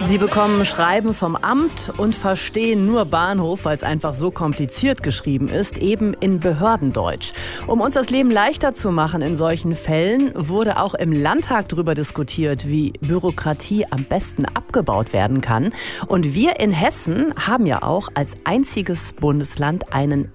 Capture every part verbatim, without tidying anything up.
Sie bekommen Schreiben vom Amt und verstehen nur Bahnhof, weil es einfach so kompliziert geschrieben ist, eben in Behördendeutsch. Um uns das Leben leichter zu machen in solchen Fällen, wurde auch im Landtag darüber diskutiert, wie Bürokratie am besten abgebaut werden kann. Und wir in Hessen haben ja auch als einziges Bundesland einen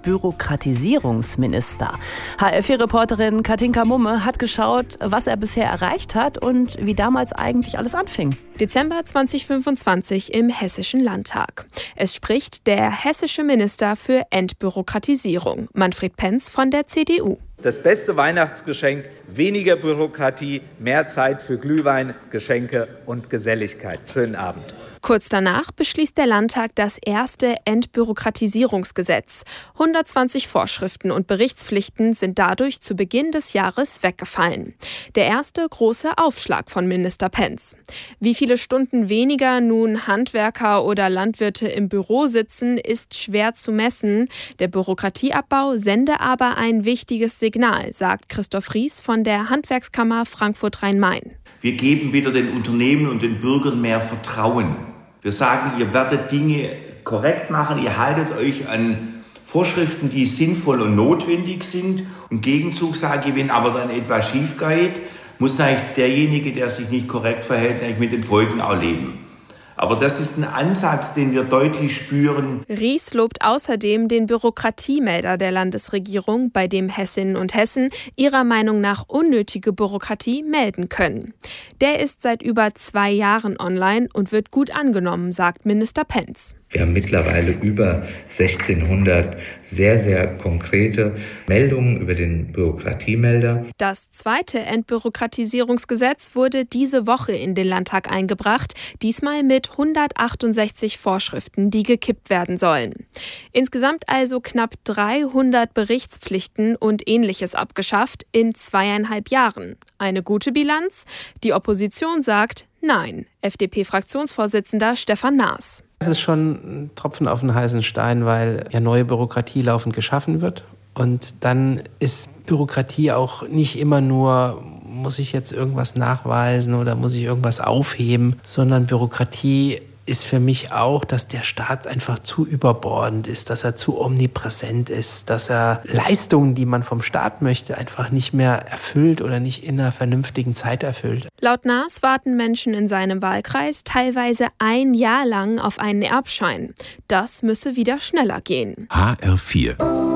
Entbürokratisierungsminister. H R vier-Reporterin Katinka Mumme hat geschaut, was er bisher erreicht hat und wie damals eigentlich alles anfing. Dezember zweitausendfünfundzwanzig im Hessischen Landtag. Es spricht der hessische Minister für Entbürokratisierung, Manfred Penz von der C D U. Das beste Weihnachtsgeschenk, weniger Bürokratie, mehr Zeit für Glühwein, Geschenke und Geselligkeit. Schönen Abend. Kurz danach beschließt der Landtag das erste Entbürokratisierungsgesetz. hundertzwanzig Vorschriften und Berichtspflichten sind dadurch zu Beginn des Jahres weggefallen. Der erste große Aufschlag von Minister Penz. Wie viele Stunden weniger nun Handwerker oder Landwirte im Büro sitzen, ist schwer zu messen. Der Bürokratieabbau sende aber ein wichtiges Signal, sagt Christoph Ries von der Handwerkskammer Frankfurt-Rhein-Main. Wir geben wieder den Unternehmen und den Bürgern mehr Vertrauen. Wir sagen, ihr werdet Dinge korrekt machen, ihr haltet euch an Vorschriften, die sinnvoll und notwendig sind. Im Gegenzug sage ich, wenn aber dann etwas schief geht, muss eigentlich derjenige, der sich nicht korrekt verhält, eigentlich mit den Folgen auch leben. Aber das ist ein Ansatz, den wir deutlich spüren. Ries lobt außerdem den Bürokratiemelder der Landesregierung, bei dem Hessinnen und Hessen ihrer Meinung nach unnötige Bürokratie melden können. Der ist seit über zwei Jahren online und wird gut angenommen, sagt Minister Penz. Wir haben mittlerweile über sechzehnhundert sehr, sehr konkrete Meldungen über den Bürokratiemelder. Das zweite Entbürokratisierungsgesetz wurde diese Woche in den Landtag eingebracht, diesmal mit hundertachtundsechzig Vorschriften, die gekippt werden sollen. Insgesamt also knapp dreihundert Berichtspflichten und Ähnliches abgeschafft in zweieinhalb Jahren. Eine gute Bilanz? Die Opposition sagt nein. F D P-Fraktionsvorsitzender Stefan Naas. Es ist schon ein Tropfen auf den heißen Stein, weil ja neue Bürokratie laufend geschaffen wird. Und dann ist Bürokratie auch nicht immer nur, muss ich jetzt irgendwas nachweisen oder muss ich irgendwas aufheben, sondern Bürokratie ist für mich auch, dass der Staat einfach zu überbordend ist, dass er zu omnipräsent ist, dass er Leistungen, die man vom Staat möchte, einfach nicht mehr erfüllt oder nicht in einer vernünftigen Zeit erfüllt. Laut Naas warten Menschen in seinem Wahlkreis teilweise ein Jahr lang auf einen Erbschein. Das müsse wieder schneller gehen. H R vier